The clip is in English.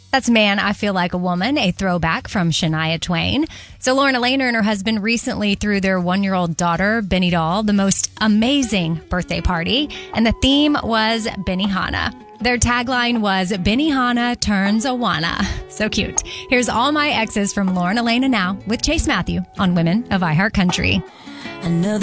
That's Man, I Feel Like a Woman, a throwback from Shania Twain. So Lauren Alaina and her husband recently threw their 1-year-old daughter, Benny Doll, the most amazing birthday party. And the theme was Benihana. Their tagline was Benihana turns Awana. So cute. Here's All My Exes from Lauren Alaina now with Chase Matthew on Women of iHeart Country.